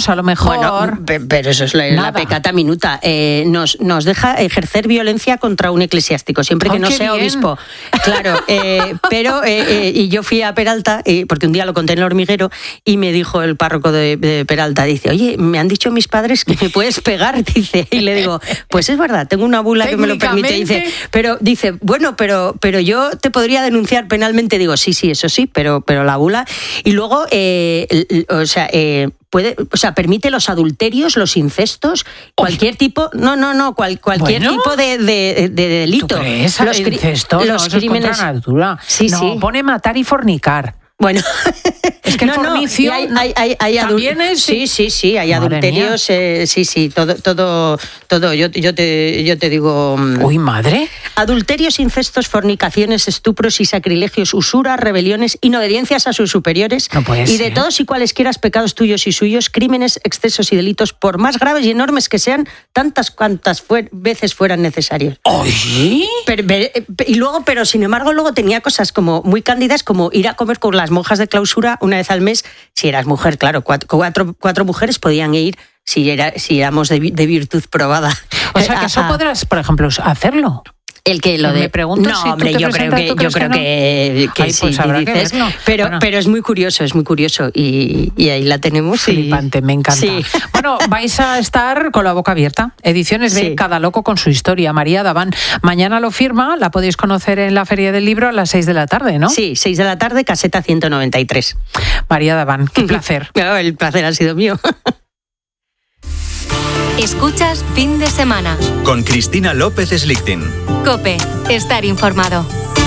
a lo mejor. Bueno, pero eso es la peccata minuta. Nos deja ejercer violencia contra un eclesiástico, siempre que no sea obispo. Claro, pero y yo fui a Peralta, porque un día lo conté en El Hormiguero, y me dijo el párroco de Peralta, dice, oye, me han dicho mis padres que me puedes pegar, dice, y le digo, pues es verdad, tengo una bula que me lo permite, dice, bueno, pero yo te podría denunciar penalmente, digo, sí, eso sí, pero la bula, y luego, permite los adulterios, los incestos, cualquier tipo, cualquier tipo de delito. ¿Tú crees? Los incestos, los crímenes contra natura. Sí. Pone matar y fornicar. Bueno, es que fornicio hay también es... Sí, hay adulterios, todo. Yo te digo... Uy, madre. Adulterios, incestos, fornicaciones, estupros y sacrilegios, usuras, rebeliones, inobediencias a sus superiores, y de todos y cualesquiera pecados tuyos y suyos, crímenes, excesos y delitos, por más graves y enormes que sean, tantas cuantas veces fueran necesarios. ¿Oye? Y luego, pero sin embargo, luego tenía cosas como muy cándidas, como ir a comer con las monjas de clausura una vez al mes. Si eras mujer, claro, cuatro mujeres podían ir si éramos de virtud probada. O sea, que eso podrás, por ejemplo, hacerlo. El que lo de... Me pregunto no, si hombre, yo creo que ay, sí, pues habrá dices, que verlo. Pero es muy curioso y ahí la tenemos. Flipante, me encanta. Sí. Bueno, vais a estar con la boca abierta. Ediciones de Cada Loco con su historia. María Davant. Mañana lo firma, la podéis conocer en la Feria del Libro a las 6 de la tarde, ¿no? Sí, 6 de la tarde, caseta 193. María Davant, qué placer. El placer ha sido mío. Escuchas Fin de Semana. Con Cristina López Slichting. COPE. Estar informado.